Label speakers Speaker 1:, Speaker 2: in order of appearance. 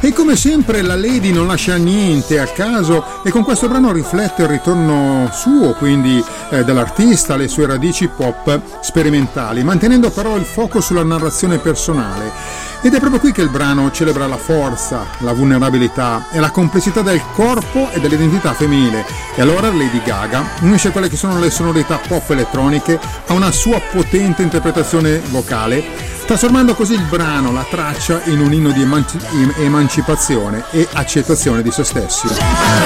Speaker 1: E come sempre la Lady non lascia niente a caso e con questo brano riflette il ritorno suo, quindi dell'artista, le sue radici pop sperimentali, mantenendo però il fuoco sulla narrazione personale. Ed è proprio qui che il brano celebra la forza, la vulnerabilità e la complessità del corpo e dell'identità femminile. E allora Lady Gaga unisce quelle che sono le sonorità pop elettroniche a una sua potente interpretazione vocale, trasformando così il brano, la traccia, in un inno di emancipazione e accettazione di se stessi.